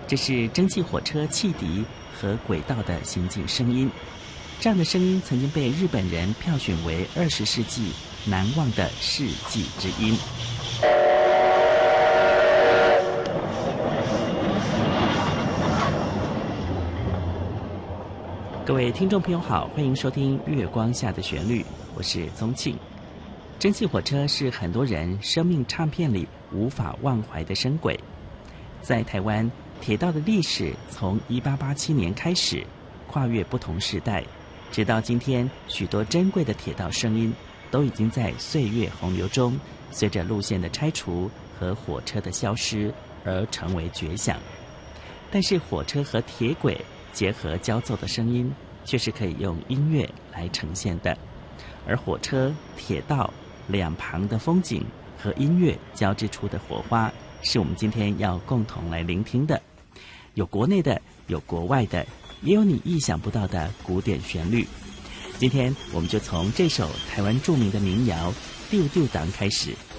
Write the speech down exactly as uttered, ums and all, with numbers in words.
这是蒸汽火车汽笛和轨道的行进声音。这样的声音曾经被日本人票选为二十世纪难忘的世纪之音。各位听众朋友好，欢迎收听《月光下的旋律》，我是宗庆。蒸汽火车是很多人生命唱片里无法忘怀的声轨。在台湾，铁道的历史从一八八七年开始，跨越不同时代，直到今天，许多珍贵的铁道声音都已经在岁月洪流中，随着路线的拆除和火车的消失而成为绝响。但是火车和铁轨结合交奏的声音，却是可以用音乐来呈现的。而火车、铁道两旁的风景和音乐交织出的火花，是我们今天要共同来聆听的。有国内的，有国外的，也有你意想不到的古典旋律。今天我们就从这首台湾著名的民谣《丢丢党》开始，